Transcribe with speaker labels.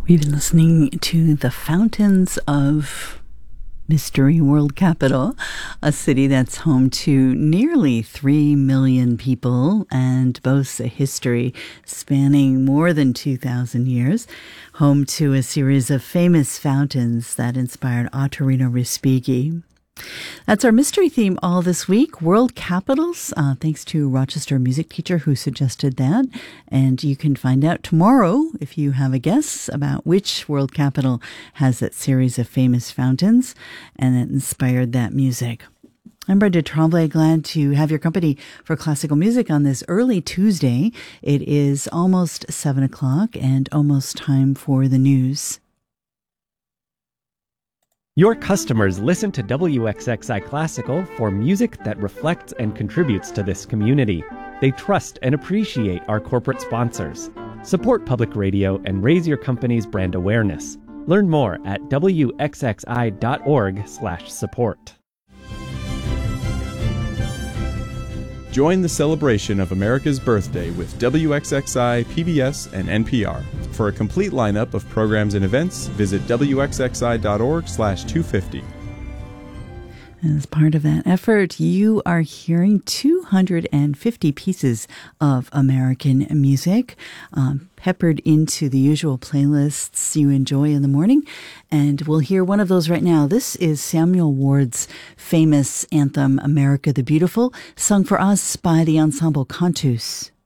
Speaker 1: We've been listening to the Fountains of Mystery World Capital, a city that's home to nearly 3 million people and boasts a history spanning more than 2,000 years, home to a series of famous fountains that inspired Ottorino Respighi. That's our mystery theme all this week, world capitals, thanks to Rochester music teacher who suggested that. And you can find out tomorrow if you have a guess about which world capital has that series of famous fountains and that inspired that music. I'm Brenda Tremblay, glad to have your company for classical music on this early Tuesday. It is almost 7 o'clock and almost time for the news.
Speaker 2: Your customers listen to WXXI Classical for music that reflects and contributes to this community. They trust and appreciate our corporate sponsors. Support public radio and raise your company's brand awareness. Learn more at wxxi.org/support.
Speaker 3: Join the celebration of America's birthday with WXXI, PBS, and NPR. For a complete lineup of programs and events, visit wxxi.org/250.
Speaker 1: As part of that effort, you are hearing 250 pieces of American music peppered into the usual playlists you enjoy in the morning. And we'll hear one of those right now. This is Samuel Ward's famous anthem, America the Beautiful, sung for us by the ensemble Cantus.